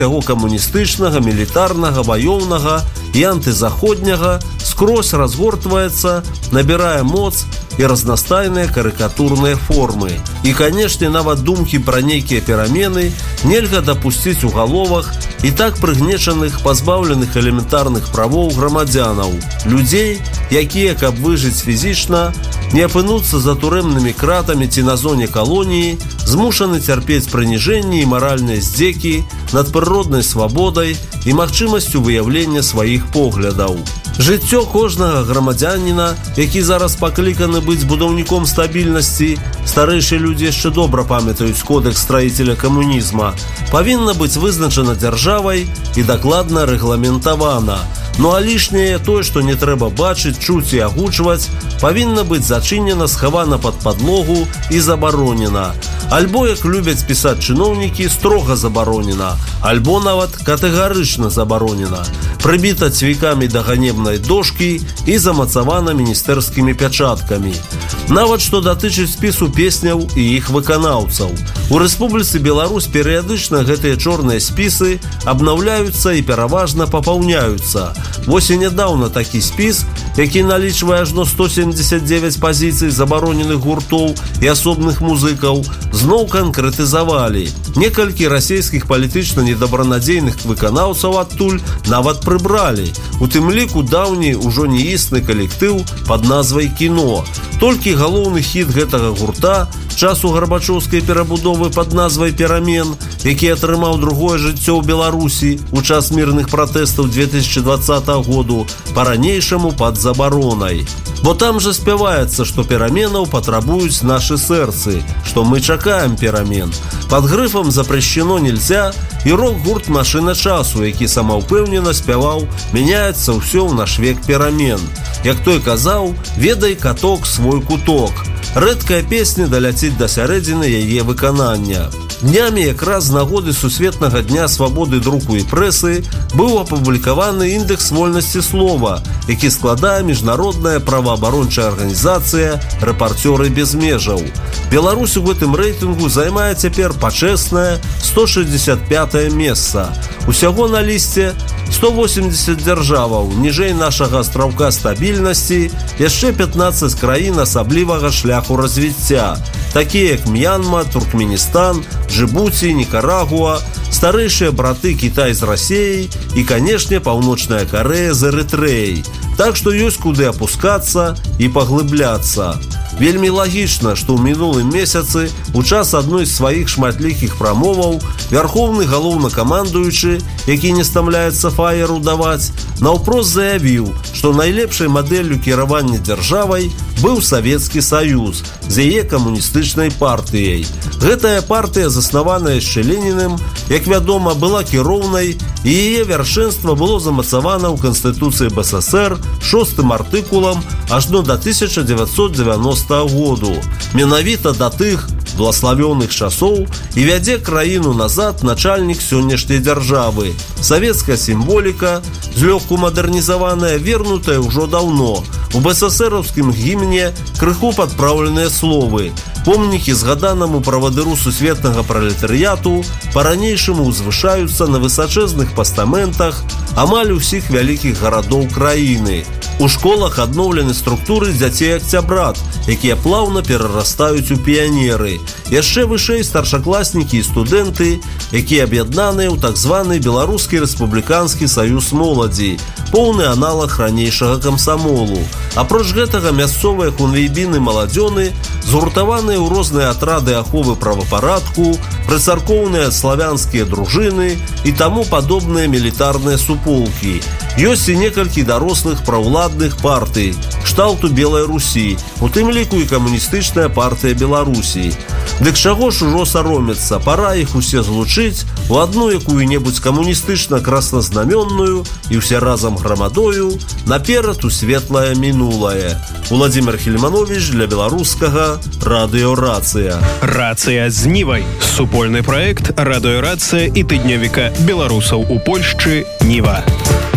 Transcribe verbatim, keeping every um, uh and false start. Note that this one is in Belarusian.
яго камуністычнага, мілітарнага, ваёўнага і антызаходняга скрозь разгортваецца, набірае моц і разнастайныя карыкатурныя формы. І, канешне, нават думкі пра нейкія перамены нельга дапусціць у галовах і так прыгнечаных, пазбаўленых элементарных правоў грамадзянаў, людзей, якія, каб выжыць фізічна, не апынуцца за турэмнымі кратамі ці на зоне калоніі, змушаны цярпець прыніжэнні і маральныя здзекі над прыроднай свабодай і магчымасцю выяўлення сваіх поглядаў. Жыццё кожнага грамадзяніна, які зараз пакліканы быць будаўніком стабільнасці, старэйшыя людзі яшчэ добра памятаюць кодэкс строителя камунізма, павінна быць вызначана дзяржавай і дакладна рэгламентавана. Ну а лішняе тое, што не трэба бачыць, чуць і агучваць, павінна быць зачынена, схавана пад падлогу і забаронена. Альбо, як любяць пісаць чыноўнікі, строга забаронена, альбо нават катэгарычна забаронена, прыбіта цвікамі да ганебнай дошкі і замацавана міністэрскімі пячаткамі. Нават што датычыць спісу песняў і іх выканаўцаў. У Рэспубліцы Беларусь перыядычна гэтыя чорныя спісы абнаўляюцца і пераважна папаўняюцца. Вось і нядаўна такі спіс, які налічвае ажно сто семьдесят девять пазіцый забароненых гуртоў і асобных музыкаў, зноў канкрэтызавалі. Некалькі расійскіх палітычна недабранадзейных выканаўцаў адтуль нават прыбралі. У тым ліку даўні ўжо неісны калектыў пад назвай «Кіно». Толькі галоўны хіт гэтага гурта часу гарбачоўскай перабудовы пад назвай «Перамен», які атрымаў другое жыццё ў Беларусі ў час мірных пратэстаў две тысячи двадцатого году, па-ранейшаму пад забаронай. Бо там жа спяваецца, што пераменаў патрабуюць нашы сэрцы, што мы чакаем перамен. Пад грыфам «Запрещено нельзя» і рок-гурт «Машына часу», які самаўпэўнена спяваў «Мяняецца ўсё ў наш век перамен». Як той казаў, ведай каток свой куток. Рэдкая песня даляціць да сярэдзіны яе выканання. Днямі якраз з нагоды Сусветнага дня свабоды друку і прэсы быў апублікаваны індэкс вольнасці слова, які складае міжнародная праваабарончая арганізацыя «Рэпарцёры без межаў». Беларусь у гэтым рэйтынгу займае цяпер пачэснае сто шэсцьдзесят пятае месца. Усяго на лісце сто восемьдесят дзяржаваў, ніжэй нашага астраўка стабільнасці, яшчэ пятнаццаць краін асаблівага шляху развіцця, такія як М'янма, Туркменістан, Джибуці, Нікарагуа, старэйшыя браты Кітай з Расіяй і, канешне, Паўночная Карэя з Эрытрэяй. Так што ёсць куды апускацца і паглыбляцца. Вельмі лагічна, што ў мінулым месяцы у час адной з сваіх шматлікіх прамоваў вярхоўны галоўнакамандуючы, які не стамляецца фаеру даваць, наўпрост заявіў, што найлепшай мадэллю кіравання дзяржавай быў Савецкі Саюз з яе камуністычнай партыяй. Гэтая партыя, заснаваная яшчэ Леніным, як вядома, была кіроўнай, і яе вяршэнства было замацавана ў Канстытуцыі БССР шостым артыкулам ажно да тысяча дзевяцьсот дзевяностага году. Менавіта да тых блаславёных часоў і вядзе краіну назад начальнік сённяшняй дзяржавы. Савецкая сімволіка, злёгку мадэрнізаваная, вернутая ўжо даўно. У БССРаўскім гімне крыху падпраўленыя словы. Помнікі згаданаму правадыру сусветнага пралетарыяту па-ранейшаму ўзвышаюцца на высачэзных пастаментах амаль усіх вялікіх гарадоў краіны. У школах адноўлены структуры дзяцей акцябрат, якія плаўна перарастаюць у піянеры. Яшчэ вышэй старшакласнікі і студэнты, якія аб'яднаныя ў так званы Беларускі рэспубліканскі саюз моладзі, поўны аналаг ранейшага камсамолу. Апроч гэтага мясцовыя хунвейбіны маладзёны згуртаваныя ў розныя атрады аховы правапарадку, прыцаркоўныя славянскія дружыны і таму падобныя мілітарныя суполкі. Ёсць і некалькі дарослых праўладных партый кшталту Белай Русі, у тым ліку і камуністычная партыя Беларусі. Дык чаго ж ужо саромецца, пара іх усе злучыць у адну якую-небудзь камуністычна-красназнаменную і ўсе разам грамадою наперад у светлае мінулае. Владимир Хельманович для беларускага радыё «Рацыя». «Рацыя з Нівай» – супольны праект радыё «Рацыя» і тыднёвіка беларусаў у Польшчы «Ніва».